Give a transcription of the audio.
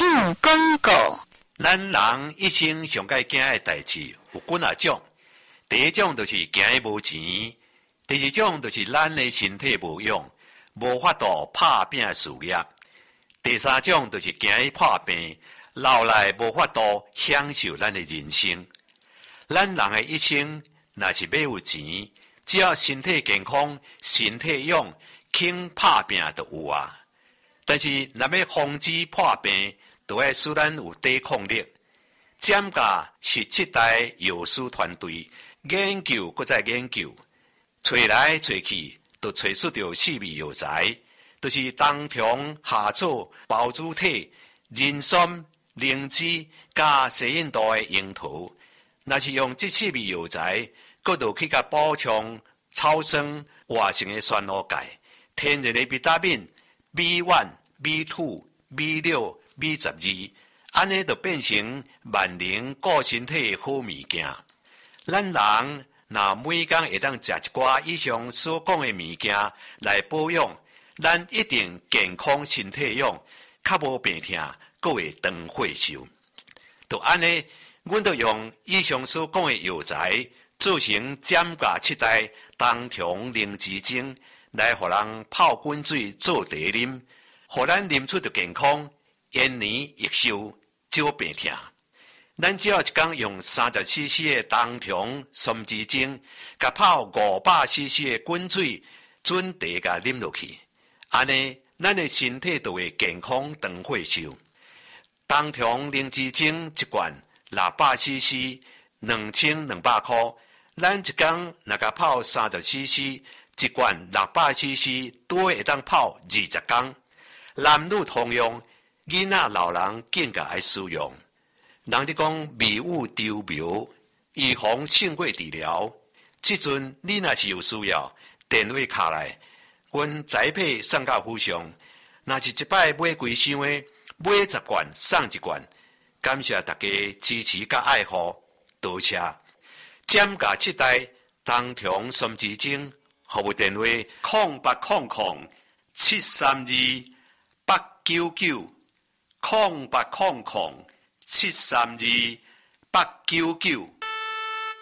进广告。 咱人一生上该惊的代志有几啊种。第一种就是惊伊无钱，第二种就是咱的身体无用，无法度拍拼事业。第三种就是惊伊破病，老来无法度享受咱的人生。咱人的一生，若是要有钱，只要身体健康、身体勇，肯拍拼就有啊。但是若要防止破病，就要使咱有抵抗力。占甲是这代药师团队研究搁再研究，找来找去，就找出着4味药材，就是冬虫夏草、包子体、人参、灵芝加西印度的樱桃。若是用这4味药材，搁就去甲补充草酸活性的酸卤钙、天然的维他命 B1、B2、B6、B12，安尼就变成万能顾身体的好物件。咱人若每天会当食一寡以上所讲的物件来保养，咱一定健康身体用，较无病痛，搁会长寿寿。就安尼，阮就用以上所讲的药材做成占甲7代冬虫灵芝精，来互人泡滚水做茶啉，互咱啉出着健康，延年益寿，少病痛。咱只要一天用30cc 的冬虫松枝精，甲泡500cc 的滚水准茶甲啉落去，安尼咱的身体就会健康长寿寿。冬虫灵芝精一罐600cc，2200块。咱一天若甲泡30cc，一罐600cc，多会当泡20天。男女通用，囡仔老人更加爱使用。人哋讲迷雾丢苗，预防胜过治疗。即阵你若是有需要，电话卡来，阮宅配送到府上。若是一摆买几箱的，买10罐送1罐。感谢大家支持甲爱护，多谢。占甲7代冬虫松枝精，服务电话0800-732-899，0800-732-899。